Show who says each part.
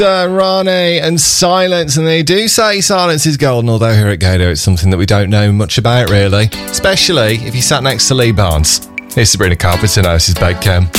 Speaker 1: Rani and Silence, and they do say silence is golden, although here at Gato it's something that we don't know much about really, especially if you sat next to Lee Barnes. Here's Sabrina Carpenter, now this is Bedcam.